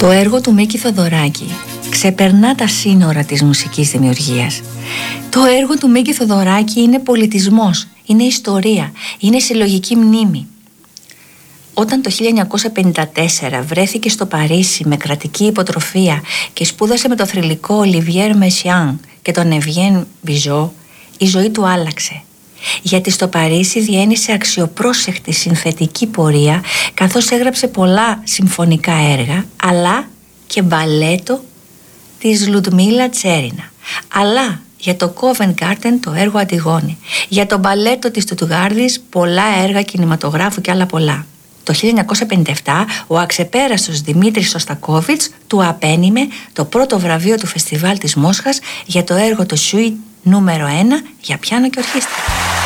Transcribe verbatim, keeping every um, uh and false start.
Το έργο του Μίκη Θοδωράκη ξεπερνά τα σύνορα της μουσικής δημιουργίας. Το έργο του Μίκη Θοδωράκη είναι πολιτισμός, είναι ιστορία, είναι συλλογική μνήμη. Όταν το χίλια εννιακόσια πενήντα τέσσερα βρέθηκε στο Παρίσι με κρατική υποτροφία και σπούδασε με το θρυλικό Ολιβιέρ Μεσιάν και τον Ευγέν Μπιζό, η ζωή του άλλαξε. Γιατί στο Παρίσι διένυσε αξιοπρόσεχτη συνθετική πορεία, καθώς έγραψε πολλά συμφωνικά έργα, αλλά και μπαλέτο της Λουντμίλα Τσέρινα. Αλλά για το Covent Garden το έργο Αντιγόνη, για το μπαλέτο της Στουτγκάρδης πολλά έργα κινηματογράφου και άλλα πολλά. Το χίλια εννιακόσια πενήντα επτά ο αξεπέραστος Δημήτρης Σωστακόβιτς του απένιμε το πρώτο βραβείο του Φεστιβάλ της Μόσχας για το έργο του Σουίτ νούμερο ένα για πιάνο και ορχήστρα.